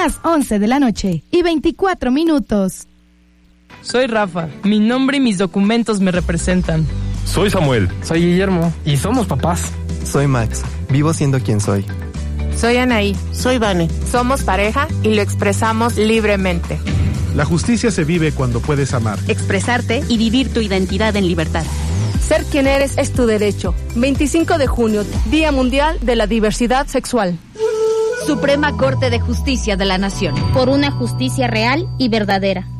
las 11 de la noche y 24 minutos. Soy Rafa, mi nombre y mis documentos me representan. Soy Samuel. Soy Guillermo y somos papás. Soy Max, vivo siendo quien soy. Soy Anaí. Soy Vane. Somos pareja y lo expresamos libremente. La justicia se vive cuando puedes amar, expresarte y vivir tu identidad en libertad. Ser quien eres es tu derecho. 25 de junio, Día Mundial de la Diversidad Sexual. Suprema Corte de Justicia de la Nación. Por una justicia real y verdadera.